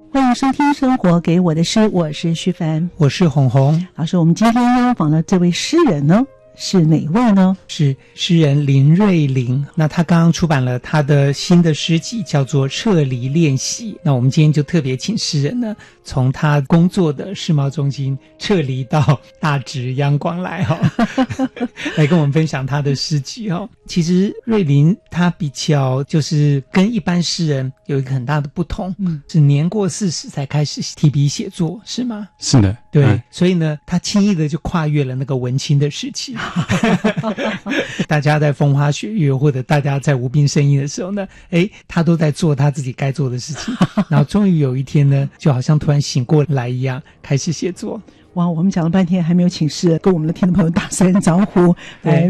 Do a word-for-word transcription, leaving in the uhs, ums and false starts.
欢迎收听《生活给我的诗》，我是徐凡， 我是红红。 老师，我们今天邀访的这位诗人呢，是哪位呢？ 是诗人林瑞麟。那他刚刚出版了他的新的诗集，叫做《撤离练习》。那我们今天就特别请诗人呢，从他工作的世贸中心撤离到大直央广来哈、哦，来跟我们分享他的诗集哈、哦。其实瑞麟他比较就是跟一般诗人有一个很大的不同，嗯，是年过四十才开始提笔写作，是吗？ 是的， 对、 嗯， 所以呢，他轻易的就跨越了那个文青的时期。大家在风花雪月或者大家在无病呻吟的时候呢，诶，他都在做他自己该做的事情，然后终于有一天呢，就好像突然醒过来一样，开始写作。 哇，我们讲了半天还没有请诗人跟我们的听众朋友打声招呼，来